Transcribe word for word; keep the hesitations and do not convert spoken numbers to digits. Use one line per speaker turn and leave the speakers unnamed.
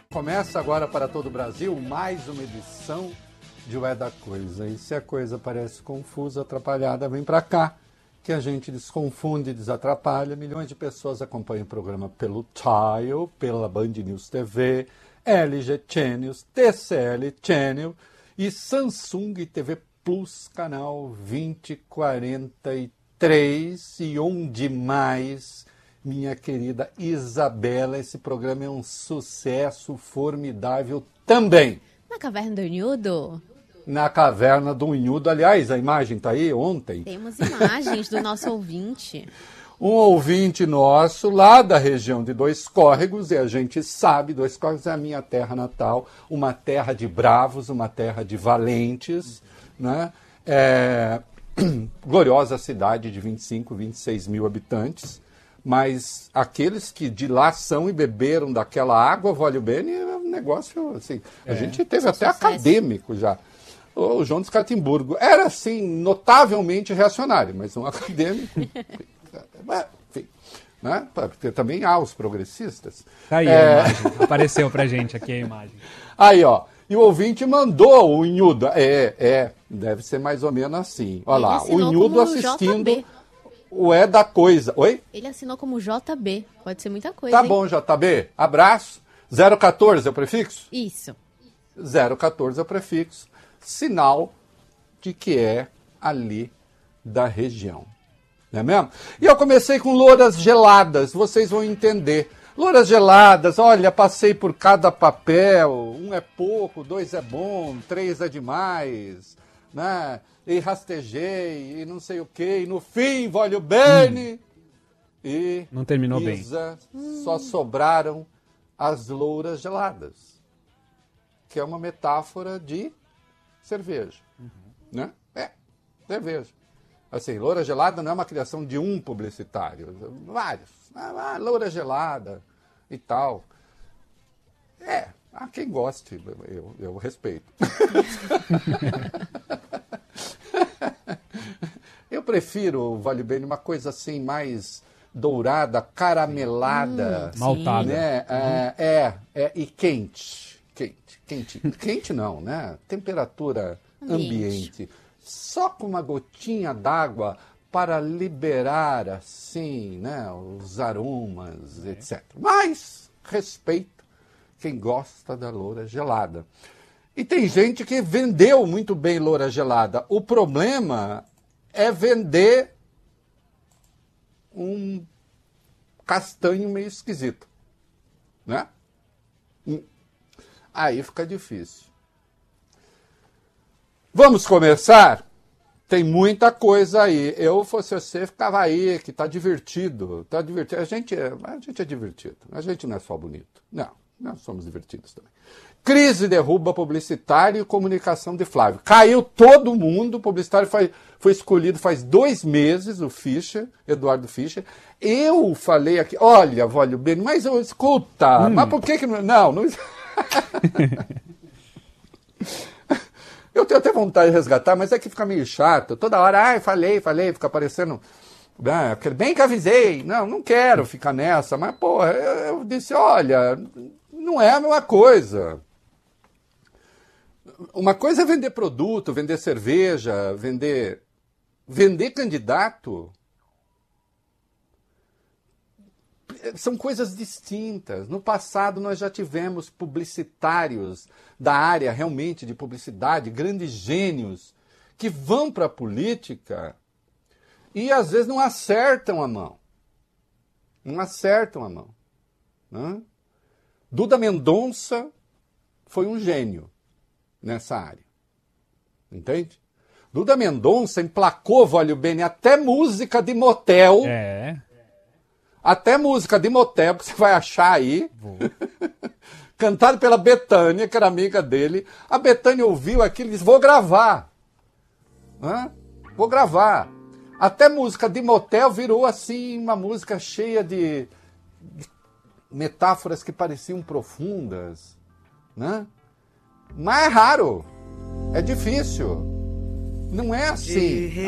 Começa agora para todo o Brasil mais uma edição de O É da Coisa. E se a coisa parece confusa, atrapalhada, vem para cá, que a gente desconfunde, desatrapalha. Milhões de pessoas acompanham o programa pelo Tile, pela Band News T V, L G Channels, T C L Channel e Samsung T V Plus, canal vinte quarenta e três. E onde mais, minha querida Isabela, esse programa é um sucesso formidável também.
Na Caverna do Unhudo?
Na Caverna do Unhudo. Aliás, a imagem está aí ontem.
Temos imagens do nosso ouvinte.
Um ouvinte nosso lá da região de Dois Córregos, e a gente sabe, Dois Córregos é a minha terra natal, uma terra de bravos, uma terra de valentes, né? É... gloriosa cidade de vinte e cinco, vinte e seis mil habitantes, mas aqueles que de lá são e beberam daquela água, vale bem, é um negócio assim. A é, gente teve até sucesso. Acadêmico já. O João de Catimburgo era, assim, notavelmente reacionário, mas um acadêmico. Enfim, né? Porque também há os progressistas.
Tá aí é... a imagem. Apareceu pra gente aqui a imagem.
Aí, ó. E o ouvinte mandou o Unhudo. É, é. Deve ser mais ou menos assim. Olha lá. O Unhudo assistindo J B. O É da Coisa. Oi?
Ele assinou como J B. Pode ser muita coisa.
Tá
hein?
bom, J B. Abraço. zero quatorze é o prefixo?
Isso.
zero quatorze é o prefixo. Sinal de que é ali da região. Não é mesmo? E eu comecei com louras geladas, vocês vão entender. Louras geladas, olha, passei por cada papel, um é pouco, dois é bom, três é demais, né? E rastejei, e não sei o quê, e no fim, voglio bene. Hum. E
não terminou
Isa,
bem.
Só sobraram as louras geladas, que é uma metáfora de cerveja, uhum. né? É, cerveja. Assim, loura gelada não é uma criação de um publicitário, vários. Ah, loura gelada e tal. É, há quem goste, eu, eu respeito. Eu prefiro, vale bem, uma coisa assim mais dourada, caramelada.
Hum, maltada.
Né? É, é, é, e quente. Quente, quente. Quente não, né? Temperatura ambiente. ambiente. Só com uma gotinha d'água para liberar, assim, né, os aromas, é. etcétera. Mas respeito quem gosta da loura gelada. E tem gente que vendeu muito bem loura gelada. O problema é vender um castanho meio esquisito, né? Aí fica difícil. Vamos começar? Tem muita coisa aí. Eu, fosse você, ficava aí, que tá divertido. Tá divertido. A gente, é, a gente é divertido. A gente não é só bonito. Não, nós somos divertidos também. Crise derruba publicitário e comunicação de Flávio. Caiu todo mundo. O publicitário foi, foi escolhido faz dois meses, o Fischer, Eduardo Fischer. Eu falei aqui, olha, Vólio Bene, mas eu, escuta, hum. mas por que que não... Não, não... Eu tenho até vontade de resgatar, mas é que fica meio chato. Toda hora, ai, falei, falei, fica parecendo... Ah, bem que avisei. Não, não quero ficar nessa. Mas, porra, eu, eu disse, olha, não é a mesma coisa. Uma coisa é vender produto, vender cerveja, vender... Vender candidato. São coisas distintas. No passado nós já tivemos publicitários da área realmente de publicidade, grandes gênios, que vão para a política e às vezes não acertam a mão. Não acertam a mão. Né? Duda Mendonça foi um gênio nessa área. Entende? Duda Mendonça emplacou, Vólio Bene, até música de motel.
É...
Até música de motel, que você vai achar aí, cantado pela Bethânia, que era amiga dele. A Bethânia ouviu aquilo e disse, vou gravar. Hã? Vou gravar. Até música de motel virou, assim, uma música cheia de, de metáforas que pareciam profundas. Né? Mas é raro. É difícil. Não é assim.